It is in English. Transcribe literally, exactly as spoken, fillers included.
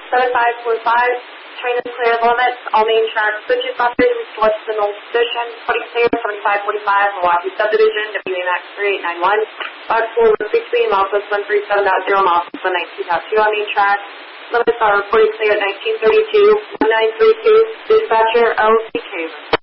seven five four five, train is clear of limits. All main track switches buses restored to the null position. Footing clear, seventy-five forty-five, Milwaukee Subdivision, W A MAX three eight nine one. Box four one three three, Malphus one three seven point zero, Malphus one nineteen point two on main track. Limits are reported clear at nineteen thirty-two, one nine three two, dispatcher L C K.